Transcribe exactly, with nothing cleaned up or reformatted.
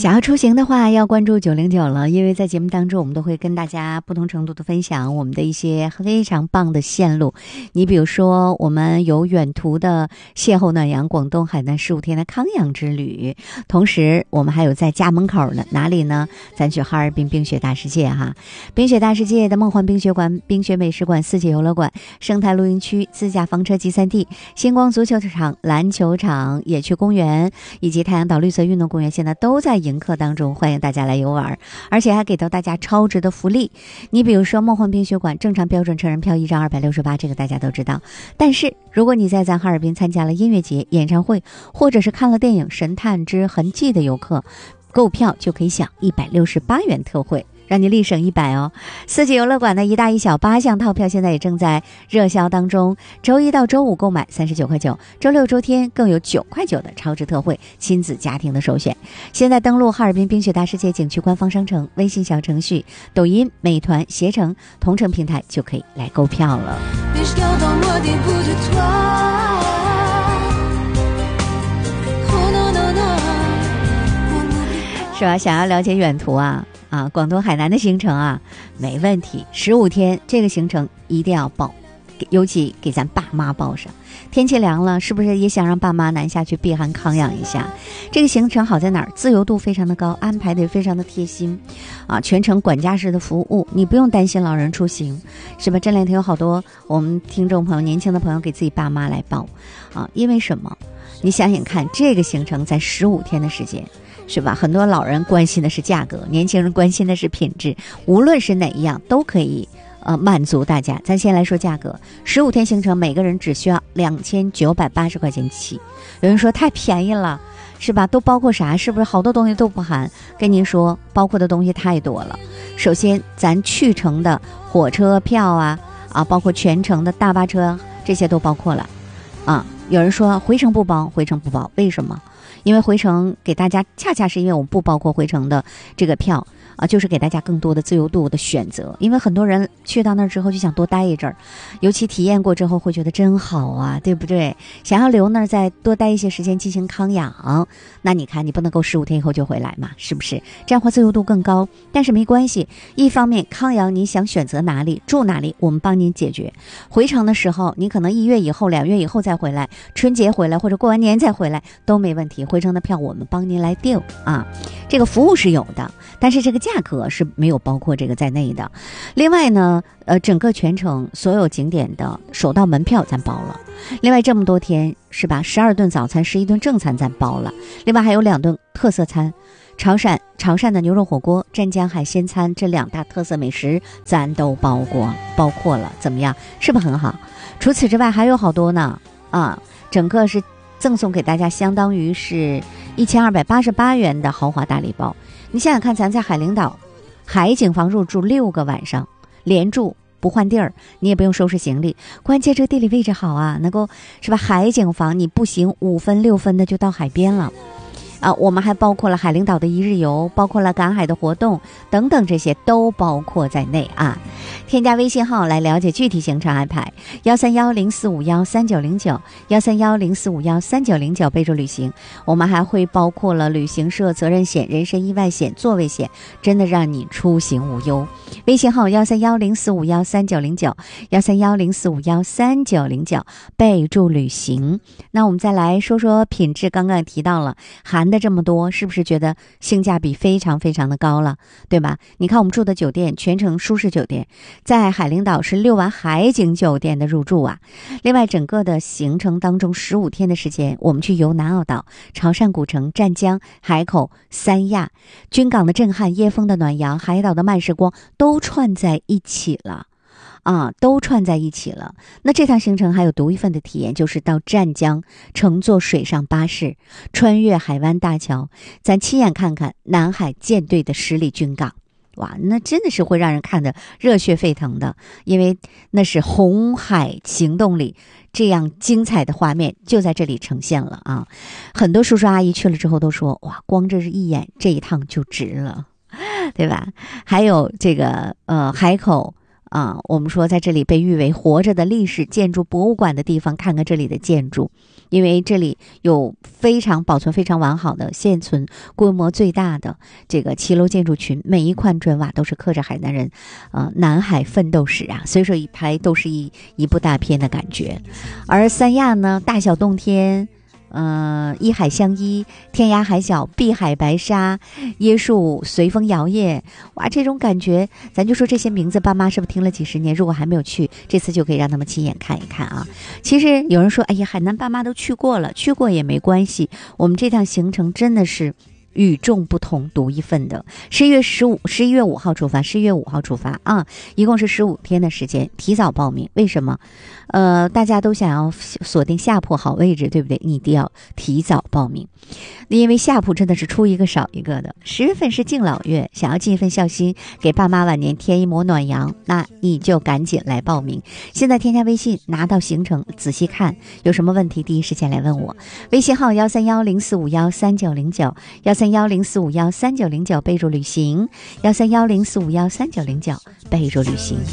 想要出行的话要关注九零九了，因为在节目当中我们都会跟大家不同程度的分享我们的一些非常棒的线路。你比如说我们有远途的邂逅暖阳广东海南十五天的康阳之旅，同时我们还有在家门口呢，哪里呢？咱去哈尔滨冰雪大世界哈，冰雪大世界的梦幻冰雪馆、冰雪美食馆、四季游乐馆、生态露营区、自驾房车集散地、星光足球场、篮球场、野趣公园以及太阳岛绿色运动公园，现在都在迎客当中，欢迎大家来游玩，而且还给到大家超值的福利。你比如说梦幻冰雪馆正常标准成人票一张二百六十八，这个大家都知道。但是如果你在咱哈尔滨参加了音乐节、演唱会，或者是看了电影《神探之痕迹》的游客，购票就可以享一百六十八元特惠，让你立省一百哦。四季游乐馆的一大一小八项套票现在也正在热销当中，周一到周五购买三十九块九，周六周天更有九块九的超值特惠，亲子家庭的首选。现在登录哈尔滨冰雪大世界景区官方商城、微信小程序、抖音、美团、携程、同城平台就可以来购票了。是吧？想要了解远途啊啊，广东海南的行程啊，没问题，十五天这个行程一定要报，尤其给咱爸妈报上。天气凉了，是不是也想让爸妈南下去避寒康养一下？这个行程好在哪儿？自由度非常的高，安排的也非常的贴心啊，全程管家式的服务，你不用担心老人出行，是吧？这两天有好多我们听众朋友、年轻的朋友给自己爸妈来报啊，因为什么？你想想看，这个行程在十五天的时间，是吧？很多老人关心的是价格，年轻人关心的是品质，无论是哪一样都可以呃满足大家。咱先来说价格，十五天行程每个人只需要两千九百八十块钱起。有人说太便宜了，是吧？都包括啥？是不是好多东西都不含？跟您说，包括的东西太多了。首先，咱去程的火车票啊啊，包括全程的大巴车，这些都包括了啊。有人说回程不包，回程不包，为什么？因为回程给大家，恰恰是因为我们不包括回程的这个票啊，就是给大家更多的自由度的选择。因为很多人去到那儿之后就想多待一阵儿，尤其体验过之后会觉得真好啊，对不对？想要留那儿再多待一些时间进行康养，那你看你不能够十五天以后就回来嘛，是不是？这样的话自由度更高。但是没关系，一方面康养你想选择哪里住哪里，我们帮您解决。回程的时候你可能一月以后、两月以后再回来，春节回来或者过完年再回来都没问题。回程的票我们帮您来订啊，这个服务是有的，但是这个价格是没有包括这个在内的。另外呢，呃，整个全程所有景点的首道门票咱包了。另外这么多天是吧？十二顿早餐、十一顿正餐咱包了。另外还有两顿特色餐，潮汕潮汕的牛肉火锅、湛江海鲜餐这两大特色美食咱都包过包括了，怎么样？是不是很好？除此之外还有好多呢啊，整个是赠送给大家相当于是一千二百八十八元的豪华大礼包。你想想看，咱在海陵岛海景房入住六个晚上，连住不换地儿，你也不用收拾行李，关键这个地理位置好啊，能够是吧？海景房你步行五分六分的就到海边了啊，我们还包括了海陵岛的一日游，包括了赶海的活动等等，这些都包括在内啊。添加微信号来了解具体行程安排，幺三幺零四五幺三九零九，幺三幺零四五幺三九零九，备注旅行。我们还会包括了旅行社责任险、人身意外险、座位险，真的让你出行无忧。微信号幺三幺零四五幺三九零九，幺三幺零四五幺三九零九，备注旅行。那我们再来说说品质，刚刚也提到了，含的这么多，是不是觉得性价比非常非常的高了，对吧？你看我们住的酒店，全程舒适酒店，在海陵岛是六晚海景酒店的入住啊。另外整个的行程当中十五天的时间，我们去游南澳岛、潮汕古城、湛江、海口、三亚、军港的震撼、椰风的暖阳、海岛的慢时光都串在一起了啊，都串在一起了。那这趟行程还有独一份的体验，就是到湛江乘坐水上巴士，穿越海湾大桥，咱亲眼看看南海舰队的实力军港。哇，那真的是会让人看得热血沸腾的，因为那是红海行动里这样精彩的画面就在这里呈现了啊！很多叔叔阿姨去了之后都说，哇，光这是一眼这一趟就值了，对吧？还有这个呃海口啊，我们说在这里被誉为活着的历史建筑博物馆的地方，看看这里的建筑， 因为这里有非常保存非常完好的现存规模最大的这个骑楼建筑群，每一块砖瓦都是刻着海南人呃南海奋斗史啊，所以说一拍都是一一部大片的感觉。而三亚呢，大小洞天，呃，一海相依，天涯海角，碧海白沙，椰树随风摇曳，哇，这种感觉，咱就说这些名字，爸妈是不是听了几十年？如果还没有去，这次就可以让他们亲眼看一看啊。其实有人说，哎呀，海南爸妈都去过了，去过也没关系。我们这趟行程真的是与众不同，独一份的。十一月十五，十一月五号出发，十一月五号出发啊，一共是十五天的时间，提早报名。为什么？呃，大家都想要锁定下铺好位置，对不对？你一定要提早报名，因为下铺真的是出一个少一个的。十月份是敬老月，想要尽一份孝心，给爸妈晚年添一抹暖阳，那你就赶紧来报名。现在添加微信，拿到行程仔细看，有什么问题第一时间来问我。微信号幺三幺零四五幺三九零九，幺三幺零四五幺三九零九，备注旅行，幺三幺零四五幺三九零九，备注旅行。